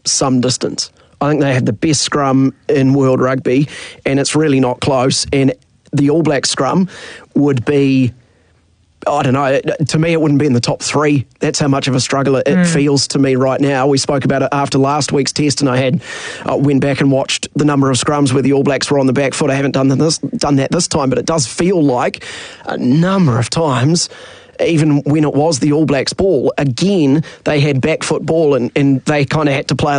some distance. I think they have the best scrum in world rugby, and it's really not close. And the All Blacks scrum would be, I don't know, to me it wouldn't be in the top 3. That's how much of a struggle it feels to me right now. We spoke about it after last week's test, and I went back and watched the number of scrums where the All Blacks were on the back foot. I haven't done that this time, but it does feel like a number of times, even when it was the All Blacks ball, again, they had back foot ball and they kind of had to play